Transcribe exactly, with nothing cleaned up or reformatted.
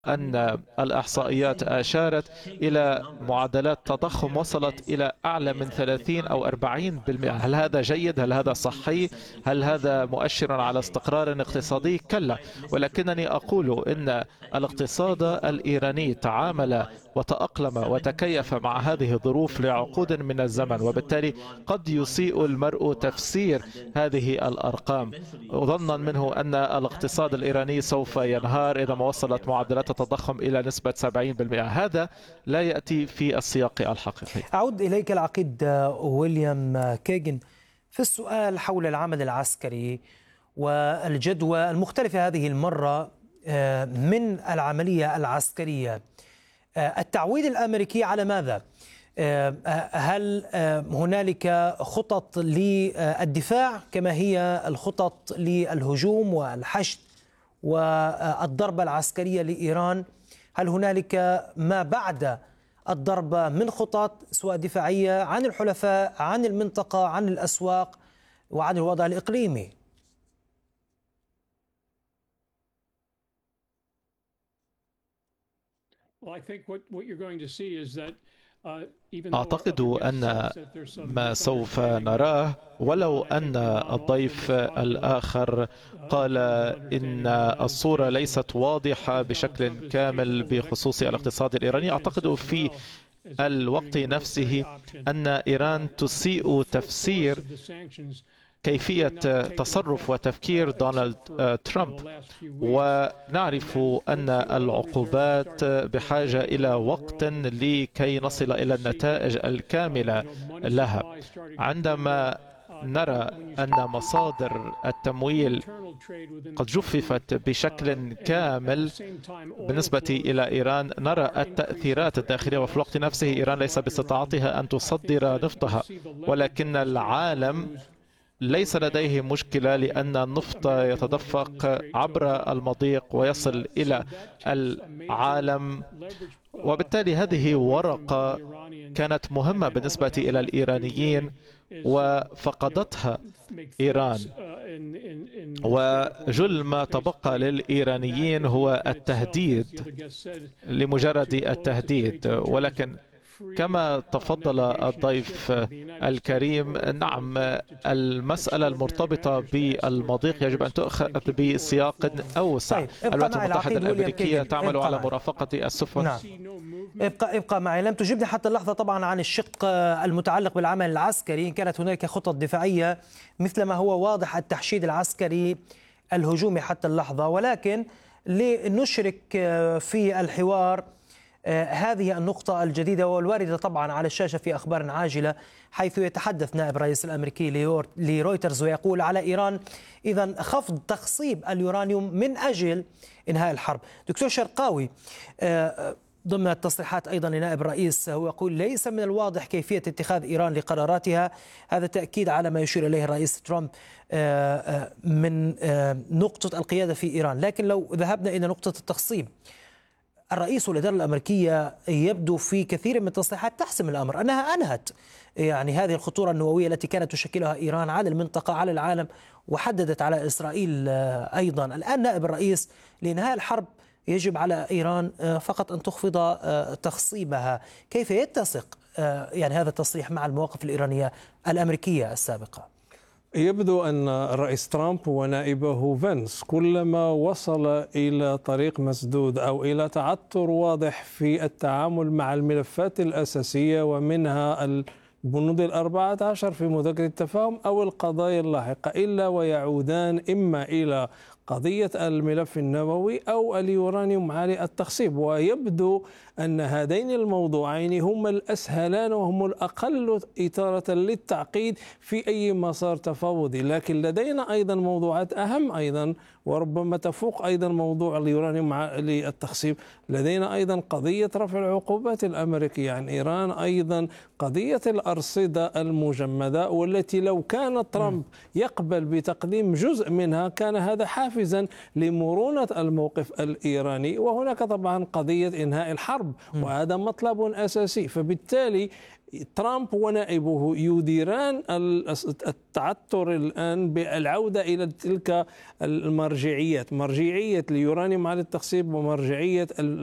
أن الإحصائيات أشارت إلى معدلات تضخم وصلت إلى أعلى من ثلاثين أو أربعين بالمئة. هل هذا جيد؟ هل هذا صحي؟ هل هذا مؤشر على استقرار اقتصادي؟ كلا، ولكنني أقول إن الاقتصاد الإيراني تعامل وتأقلم وتكيف مع هذه الظروف لعقود من الزمن، وبالتالي قد يسيء المرء تفسير هذه الأرقام ظنا منه أن الاقتصاد الإيراني سوف ينهار إذا ما وصلت معدلات التضخم إلى نسبة سبعين بالمئة. هذا لا يأتي في السياق الحقيقي. أعود إليك العقيد ويليام كيغن في السؤال حول العمل العسكري والجدوى المختلفة هذه المرة من العملية العسكرية. التعويل الأمريكي على ماذا؟ هل هنالك خطط للدفاع كما هي الخطط للهجوم والحشد والضربة العسكرية لإيران؟ هل هنالك ما بعد الضربة من خطط سواء دفاعية عن الحلفاء، عن المنطقة، عن الأسواق وعن الوضع الإقليمي؟ أعتقد أن ما سوف نراه، ولو أن الضيف الآخر قال إن الصورة ليست واضحة بشكل كامل بخصوص الاقتصاد الإيراني، أعتقد في الوقت نفسه أن إيران تسيء تفسير كيفية تصرف وتفكير دونالد ترامب، ونعرف أن العقوبات بحاجة إلى وقت لكي نصل إلى النتائج الكاملة لها. عندما نرى أن مصادر التمويل قد جففت بشكل كامل بالنسبة إلى إيران، نرى التأثيرات الداخلية، وفي الوقت نفسه إيران ليس باستطاعتها أن تصدر نفطها، ولكن العالم ليس لديه مشكلة لأن النفط يتدفق عبر المضيق ويصل إلى العالم، وبالتالي هذه ورقة كانت مهمة بالنسبة إلى الإيرانيين وفقدتها إيران، وجل ما تبقى للإيرانيين هو التهديد لمجرد التهديد. ولكن كما تفضل الضيف الكريم، نعم، المسألة المرتبطة بالمضيق يجب أن تؤخذ بسياق أوسع. طيب. الولايات المتحدة الأمريكية تعمل على مرافقة السفن. نعم. ابقى ابقى معي. لم تجبني حتى اللحظة طبعا عن الشق المتعلق بالعمل العسكري، إن كانت هناك خطط دفاعية مثل ما هو واضح التحشيد العسكري الهجومي حتى اللحظة، ولكن لنشرك في الحوار هذه النقطة الجديدة والواردة طبعا على الشاشة في أخبار عاجلة، حيث يتحدث نائب الرئيس الأمريكي لرويترز ويقول على إيران إذن خفض تخصيب اليورانيوم من أجل إنهاء الحرب. دكتور شرقاوي، ضمن التصريحات أيضا لنائب الرئيس هو يقول ليس من الواضح كيفية اتخاذ إيران لقراراتها، هذا تأكيد على ما يشير إليه الرئيس ترامب من نقطة القيادة في إيران. لكن لو ذهبنا إلى نقطة التخصيب، الرئيس والإدارة الأمريكية يبدو في كثير من التصريحات تحسم الأمر، أنها أنهت يعني هذه الخطورة النووية التي كانت تشكلها إيران على المنطقة على العالم، وحددت على إسرائيل أيضا. الآن نائب الرئيس لإنهاء الحرب يجب على إيران فقط أن تخفض تخصيبها. كيف يتسق يعني هذا التصريح مع المواقف الإيرانية الأمريكية السابقة؟ يبدو أن الرئيس ترامب ونائبه فانس كلما وصل إلى طريق مسدود أو إلى تعثر واضح في التعامل مع الملفات الأساسية، ومنها البنود الأربعة عشر في مذكرة التفاهم أو القضايا اللاحقة، إلا ويعودان إما إلى قضية الملف النووي أو اليورانيوم عالي التخصيب. ويبدو أن هذين الموضوعين هما الأسهلان وهم الأقل إثارة للتعقيد في أي مسار تفاوضي، لكن لدينا أيضا موضوعات أهم أيضا وربما تفوق أيضا موضوع اليورانيوم عالي التخصيب. لدينا أيضا قضية رفع العقوبات الأمريكية عن إيران، أيضا قضية الأرصدة المجمدة، والتي لو كان ترامب يقبل بتقديم جزء منها كان هذا حافزا لمرونة الموقف الإيراني. وهناك طبعا قضية إنهاء الحرب، وهذا مطلب أساسي. فبالتالي ترامب ونائبه يديران التعثر الآن بالعودة إلى تلك المرجعيات، مرجعية اليورانيوم على التخصيب ومرجعية